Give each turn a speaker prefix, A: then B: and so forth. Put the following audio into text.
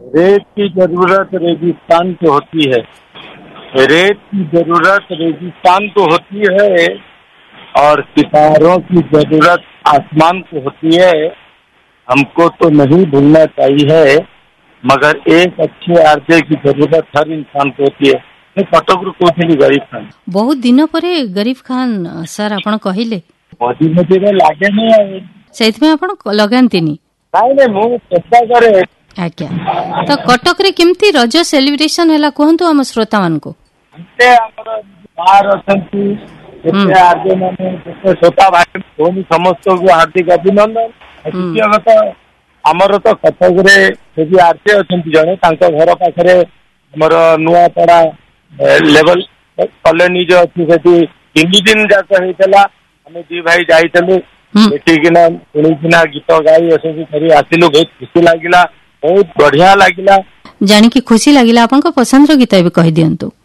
A: रेत की जरूरत रेगिस्तान को होती है। रेत की जरूरत रेगिस्तान को होती है और सितारों की जरूरत आसमान को होती है। हमको तो नहीं भूलना चाहिए, मगर एक अच्छे आरजे की जरूरत हर इंसान को होती है। मैं कटकरू कहती गरीब खान।
B: बहुत दिन पर गरीब खान सर आपण कहले
A: मझी मझीरे लागे नहीं
B: से आपण लगांतीनी
A: नहीं मु चेष्टा करे।
B: आज्ञा तो कटक रे केमती रज सेलिब्रेशन हैला कहंतु हम श्रोता मान को
A: बाहर अछंती आरजे माने श्रोता भाई धोनी समस्त को हार्दिक अभिनंदन। द्वितीय कथा आमर तो कटक रे आरजे अछंती जणे तांको घर पाखरे हमर नुआपड़ा लेवल कॉलोनी जो अच्छी सेठी 3 दिन जाक होइतला। हमें दी भाई जाइतलु देखिकिना सुनिकिना गीत गाई एसबू करी आसिलु। बहुत खुशी लागिला, बहुत बढ़िया लागिला।
B: जानी कि खुशी लागिला। आपन को पसंद रो गीत भी कहि दियंतु।